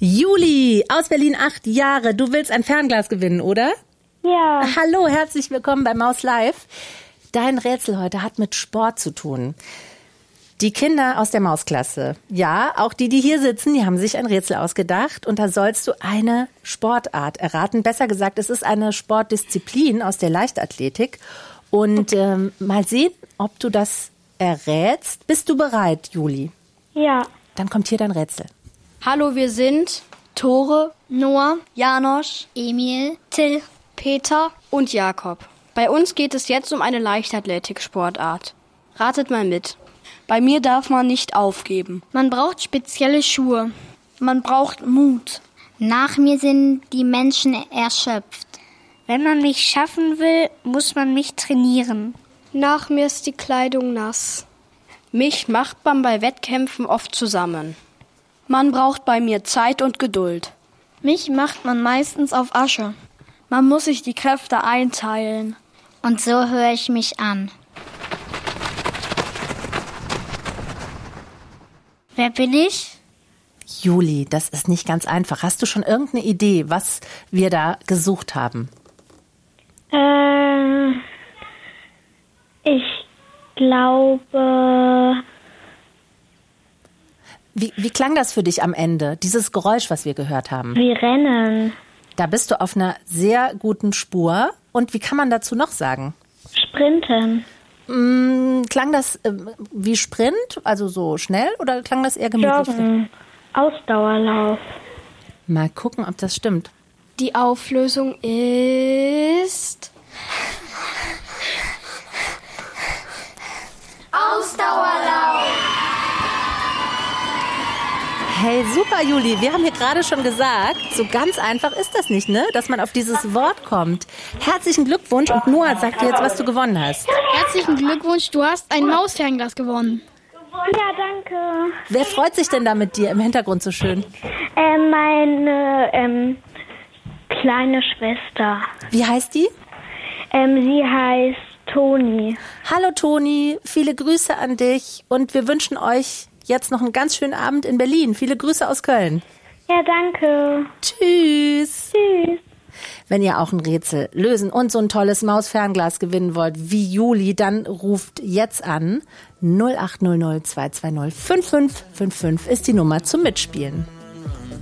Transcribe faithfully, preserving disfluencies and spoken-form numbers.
Juli aus Berlin, acht Jahre. Du willst ein Fernglas gewinnen, oder? Ja. Hallo, herzlich willkommen bei Maus Live. Dein Rätsel heute hat mit Sport zu tun. Die Kinder aus der Mausklasse, ja, auch die, die hier sitzen, die haben sich ein Rätsel ausgedacht. Und da sollst du eine Sportart erraten. Besser gesagt, es ist eine Sportdisziplin aus der Leichtathletik. Und ähm, mal sehen, ob du das errätst. Bist du bereit, Juli? Ja. Dann kommt hier dein Rätsel. Hallo, wir sind Tore, Noah, Janosch, Emil, Till, Peter und Jakob. Bei uns geht es jetzt um eine Leichtathletik-Sportart. Ratet mal mit. Bei mir darf man nicht aufgeben. Man braucht spezielle Schuhe. Man braucht Mut. Nach mir sind die Menschen erschöpft. Wenn man mich schaffen will, muss man mich trainieren. Nach mir ist die Kleidung nass. Mich macht man bei Wettkämpfen oft zusammen. Man braucht bei mir Zeit und Geduld. Mich macht man meistens auf Asche. Man muss sich die Kräfte einteilen. Und so höre ich mich an. Wer bin ich? Juli, das ist nicht ganz einfach. Hast du schon irgendeine Idee, was wir da gesucht haben? Äh, ich glaube... Wie, wie klang das für dich am Ende, dieses Geräusch, was wir gehört haben? Wir rennen. Da bist du auf einer sehr guten Spur. Und wie kann man dazu noch sagen? Sprinten. Mm, klang das äh, wie Sprint, also so schnell, oder klang das eher gemütlich? Joggen. Ausdauerlauf. Mal gucken, ob das stimmt. Die Auflösung ist... Ausdauerlauf. Hey, super, Juli. Wir haben hier gerade schon gesagt, so ganz einfach ist das nicht, ne? Dass man auf dieses Wort kommt. Herzlichen Glückwunsch und Noah sagt dir jetzt, was du gewonnen hast. Herzlichen Glückwunsch, du hast ein Mausfernglas gewonnen. Ja, danke. Wer freut sich denn da mit dir im Hintergrund so schön? Äh, meine ähm, kleine Schwester. Wie heißt die? Ähm, sie heißt Toni. Hallo Toni, viele Grüße an dich und wir wünschen euch jetzt noch einen ganz schönen Abend in Berlin. Viele Grüße aus Köln. Ja, danke. Tschüss. Tschüss. Wenn ihr auch ein Rätsel lösen und so ein tolles Mausfernglas gewinnen wollt wie Juli, dann ruft jetzt an. null acht null null zwei zwei null fünf fünf fünf fünf ist die Nummer zum Mitspielen.